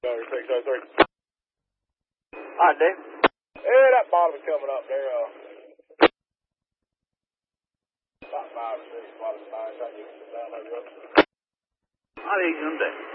Hi, Dave. Yeah, that bottom's coming up there. About 5 or 6 bottom 9. Trying to get down there. How are you doing, Dave?